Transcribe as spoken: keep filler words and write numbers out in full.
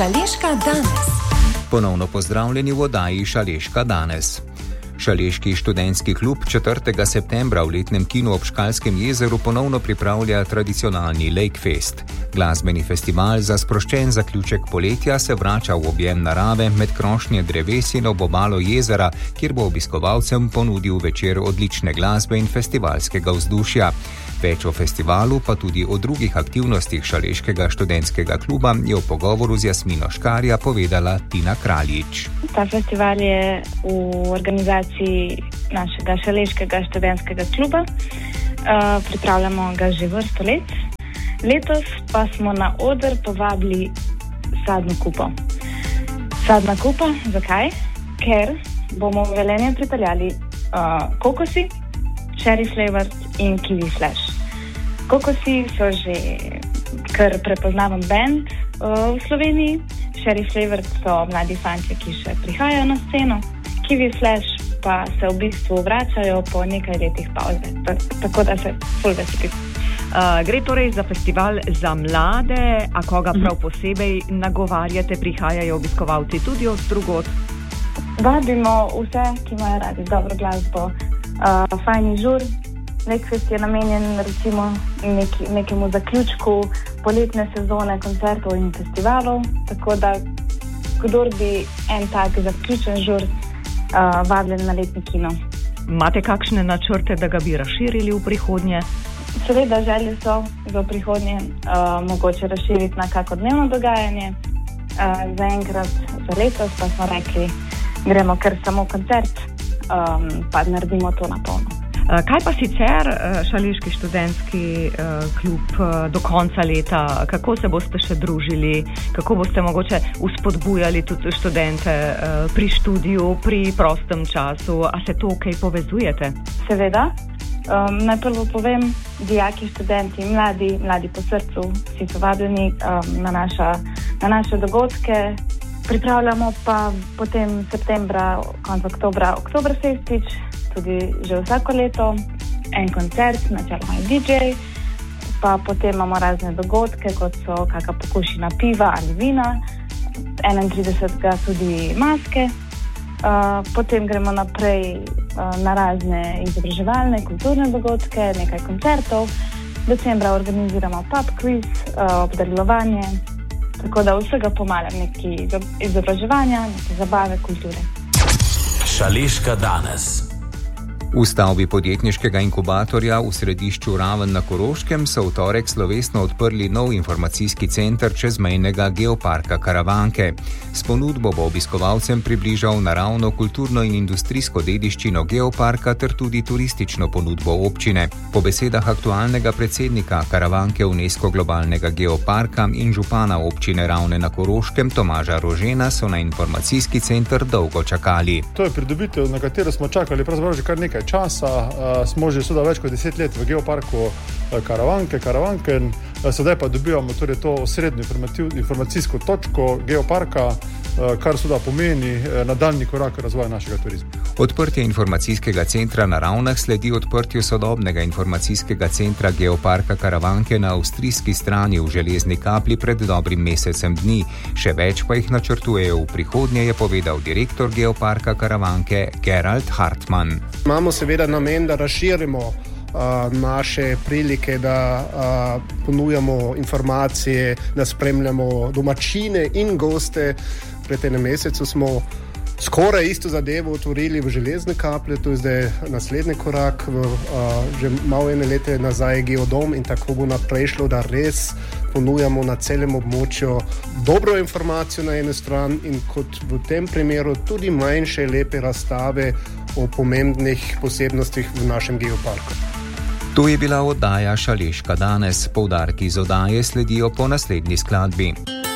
Šaleška danes. Ponovno pozdravljeni v oddaji Šaleška danes. Šaleški študentski klub četrtega septembra v letnem kinu ob Škalskem jezeru ponovno pripravlja tradicionalni Lakefest. Glasbeni festival za sproščen zaključek poletja se vrača v objem narave med krošnje dreves in ob obalo jezera, kjer bo obiskovalcem ponudil večer odlične glasbe in festivalskega vzdušja. Več o festivalu, pa tudi o drugih aktivnostih Šaleškega študentskega kluba je v pogovoru z Jasmino Škarja povedala Tina Kraljič. Ta festival je v organizaciji našega Šaleškega študentskega kluba. Uh, pripravljamo ga že vrsto let. Letos pa smo na oder povabili Sadno kupo. Sadna kupa, zakaj? Ker bomo v Velenje pripeljali uh, kokosi, cherry flavored in kiwi flash. Kokosi so že kar prepoznaven band uh, v Sloveniji, cherry flavored so mladi fantje, ki še prihajajo na sceno, kiwi flash pa se v bistvu vračajo po nekaj letih pauze, tako da se ful veseli. Uh, gre torej za festival za mlade, a koga prav posebej nagovarjate, prihajajo obiskovalci tudi od drugod? Vabimo vse, ki imajo radi dobro glasbo, uh, fajni žur. Lakefest je namenjen recimo neki, nekemu zaključku poletne sezone koncertov in festivalov, tako da kdor bi en tak zaključen žur uh, vabljen na letni kino. Imate kakšne načrte, da ga bi razširili v prihodnje? Seveda želje so za prihodnje uh, mogoče razširiti na kako dnevno dogajanje. Uh, zaenkrat za letos pa smo rekli, gremo kar samo koncert, um, pa naredimo to na polno. Kaj pa sicer Šaleški študentski klub do konca leta? Kako se boste še družili? Kako boste mogoče uspodbujali tudi študente pri študiju, pri prostem času? A se to kaj povezujete? Seveda. Um, najprvo povem, dijaki, študenti, mladi, mladi po srcu, vsi so vabljeni um, na, naša, na naše dogodke. Pripravljamo pa potem septembra, konec oktobra, Oktoberfestič, tudi že vsako leto, en koncert, načeloma je D J, pa potem imamo razne dogodke, kot so kakšna pokušina piva ali vina, enaintridesetega tudi maske, uh, potem gremo naprej uh, na razne izobraževalne, kulturne dogodke, nekaj koncertov, decembra organiziramo pub quiz, uh, obdarovanje, tako da vsega pomalem neki izobraževanja, neke zabave, kulture. Šaleška danes. V stavbi podjetniškega inkubatorja v središču Raven na Koroškem so v torek slovesno odprli nov informacijski center čezmejnega geoparka Karavanke. S ponudbo bo obiskovalcem približal naravno, kulturno in industrijsko dediščino geoparka ter tudi turistično ponudbo občine. Po besedah aktualnega predsednika Karavanke UNESCO globalnega geoparka in župana občine Ravne na Koroškem Tomaža Rožena so na informacijski center dolgo čakali. To je pridobitev, na katero smo čakali pravzaprav že kar nekaj časa. Uh, smo že soda več kot deset let v geoparku uh, Karavanke, Karavanke. Uh, sedaj pa dobivamo torej to srednjo informacijsko točko geoparka, uh, kar soda pomeni uh, nadaljnji korak razvoja našega turizma. Odprtje informacijskega centra na Ravnah sledi odprtju sodobnega informacijskega centra geoparka Karavanke na avstrijski strani v Železni Kapli pred dobrim mesecem dni. Še več pa jih načrtujejo v prihodnje, je povedal direktor geoparka Karavanke Gerald Hartmann. Imamo seveda namen, da razširimo uh, naše prilike, da uh, ponujamo informacije, da spremljamo domačine in goste. Pred enem mesecu smo skoraj isto zadevo otvorili v Železni Kapli, to je zdaj naslednji korak, v, uh, že malo ene lete nazaj Geodom in tako bo naprej šlo, da res ponujamo na celem območju dobro informacijo na eni strani in kot v tem primeru tudi manjše, lepe razstave o pomembnih posebnostih v našem geoparku. To je bila oddaja Šaleška danes. Poudarki iz oddaje sledijo po naslednji skladbi.